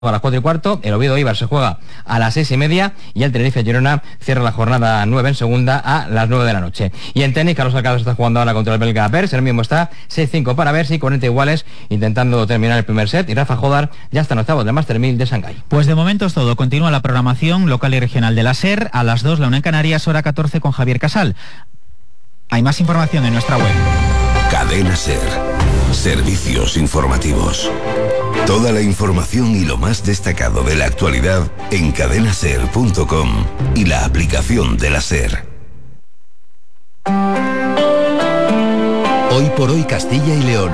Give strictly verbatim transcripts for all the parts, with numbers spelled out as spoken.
a las cuatro y cuarto, el Oviedo Eibar se juega a las seis y media y el Tenerife Girona cierra la jornada nueve en segunda a las nueve de la noche. Y en tenis, Carlos Alcaraz está jugando ahora contra el belga Pers, el mismo está seis cinco para Bercy, cuarenta iguales, intentando terminar el primer set, y Rafa Jodar ya está en octavos del Master mil de Shanghái. Pues de momento es todo, continúa la programación local y regional de la SER, a las dos la una en Canarias, hora catorce con Javier Casal. Hay más información en nuestra web. Cadena SER, servicios informativos. Toda la información y lo más destacado de la actualidad en cadena ser punto com y la aplicación de la SER. Hoy por hoy Castilla y León.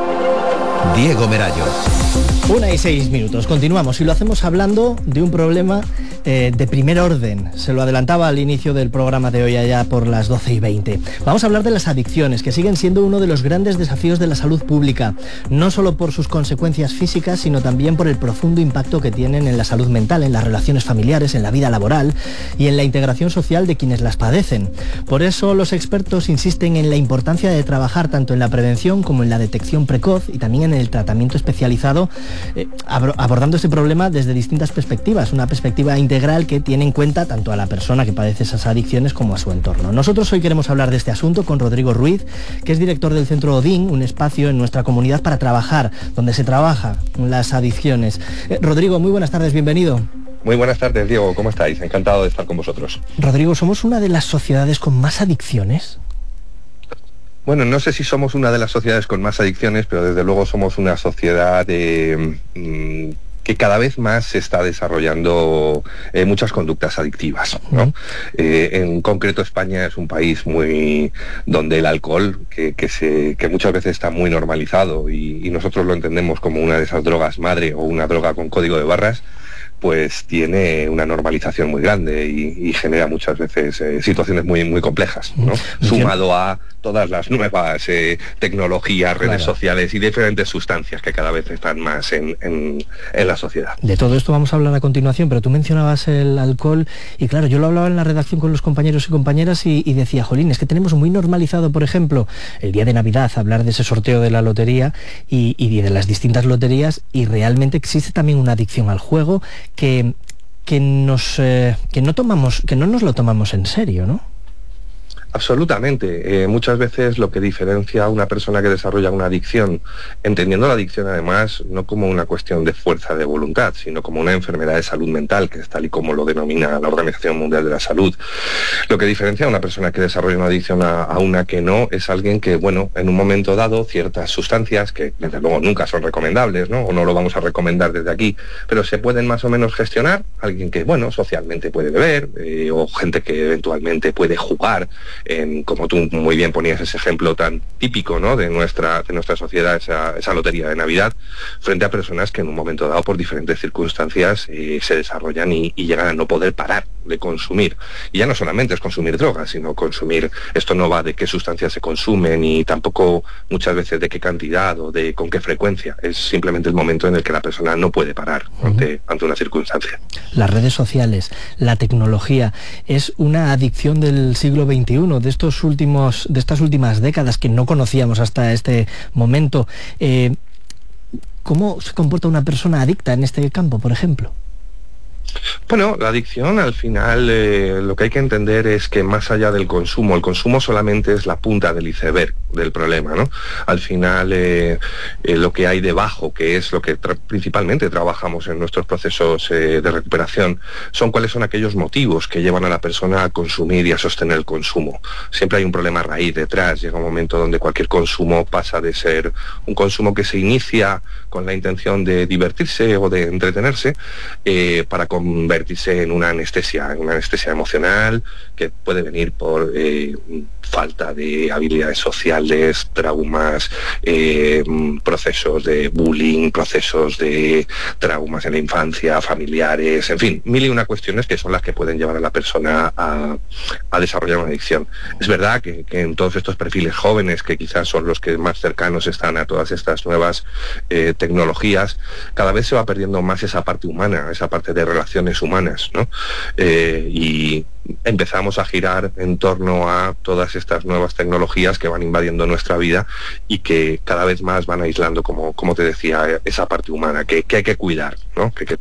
Diego Merayo. Una y seis minutos. Continuamos y lo hacemos hablando de un problema eh, de primer orden. Se lo adelantaba al inicio del programa de hoy, allá por las doce y veinte. Vamos a hablar de las adicciones, que siguen siendo uno de los grandes desafíos de la salud pública, no solo por sus consecuencias físicas, sino también por el profundo impacto que tienen en la salud mental, en las relaciones familiares, en la vida laboral y en la integración social de quienes las padecen. Por eso los expertos insisten en la importancia de trabajar tanto en la prevención como en la detección precoz y también en el tratamiento especializado, eh, abordando este problema desde distintas perspectivas, una perspectiva integral que tiene en cuenta tanto a la persona que padece esas adicciones como a su entorno. Nosotros hoy queremos hablar de este asunto con Rodrigo Ruiz, que es director del Centro Odín, un espacio en nuestra comunidad para trabajar, donde se trabaja las adicciones. Eh, Rodrigo, muy buenas tardes, bienvenido. Muy buenas tardes, Diego, ¿cómo estáis? Encantado de estar con vosotros. Rodrigo, ¿somos una de las sociedades con más adicciones? Bueno, no sé si somos una de las sociedades con más adicciones, pero desde luego somos una sociedad eh, mmm, que cada vez más se está desarrollando eh, muchas conductas adictivas, ¿no? Uh-huh. Eh, en concreto, España es un país muy donde el alcohol, que, que, se, que muchas veces está muy normalizado y, y nosotros lo entendemos como una de esas drogas madre o una droga con código de barras, pues tiene una normalización muy grande y, y genera muchas veces eh, situaciones muy muy complejas, ¿no? Uh-huh. Sumado a todas las nuevas eh, tecnologías, redes claro. sociales y diferentes sustancias que cada vez están más en, en, en la sociedad. De todo esto vamos a hablar a continuación, pero tú mencionabas el alcohol y claro, yo lo hablaba en la redacción con los compañeros y compañeras y, y decía, jolín, es que tenemos muy normalizado, por ejemplo, el día de Navidad, hablar de ese sorteo de la lotería y, y de las distintas loterías, y realmente existe también una adicción al juego que, que, nos, eh, que, no tomamos, que no nos lo tomamos en serio, ¿no? Absolutamente. Eh, muchas veces lo que diferencia a una persona que desarrolla una adicción, entendiendo la adicción además no como una cuestión de fuerza de voluntad, sino como una enfermedad de salud mental, que es tal y como lo denomina la Organización Mundial de la Salud. Lo que diferencia a una persona que desarrolla una adicción a, a una que no, es alguien que, bueno, en un momento dado, ciertas sustancias, que desde luego nunca son recomendables, ¿no? O no lo vamos a recomendar desde aquí, pero se pueden más o menos gestionar. Alguien que, bueno, socialmente puede beber, eh, o gente que eventualmente puede jugar, En, como tú muy bien ponías ese ejemplo tan típico, ¿no? de nuestra de nuestra sociedad, esa, esa lotería de Navidad, frente a personas que en un momento dado, por diferentes circunstancias, eh, se desarrollan y, y llegan a no poder parar de consumir. Y ya no solamente es consumir drogas, sino consumir, esto no va de qué sustancias se consumen y tampoco muchas veces de qué cantidad o de con qué frecuencia, es simplemente el momento en el que la persona no puede parar uh-huh. ante, ante una circunstancia. Las redes sociales, la tecnología, es una adicción del siglo veintiuno, de estos últimos, de estas últimas décadas que no conocíamos hasta este momento. Eh, ¿Cómo se comporta una persona adicta en este campo, por ejemplo? Bueno, la adicción al final eh, lo que hay que entender es que más allá del consumo, el consumo solamente es la punta del iceberg del problema, ¿no? Al final eh, eh, lo que hay debajo, que es lo que tra- principalmente trabajamos en nuestros procesos eh, de recuperación, son cuáles son aquellos motivos que llevan a la persona a consumir y a sostener el consumo. Siempre hay un problema raíz detrás. Llega un momento donde cualquier consumo pasa de ser un consumo que se inicia con la intención de divertirse o de entretenerse eh, para convertirse en una anestesia, en una anestesia emocional que puede venir por eh, falta de habilidades sociales, traumas, eh, procesos de bullying, procesos de traumas en la infancia, familiares, en fin, mil y una cuestiones que son las que pueden llevar a la persona a, a desarrollar una adicción. Es verdad que, que en todos estos perfiles jóvenes, que quizás son los que más cercanos están a todas estas nuevas eh, tecnologías, cada vez se va perdiendo más esa parte humana, esa parte de relaciones humanas, ¿no? Eh, y empezamos a girar en torno a todas estas nuevas tecnologías que van invadiendo nuestra vida y que cada vez más van aislando, como, como te decía, esa parte humana que, que hay que cuidar, ¿no? Que, que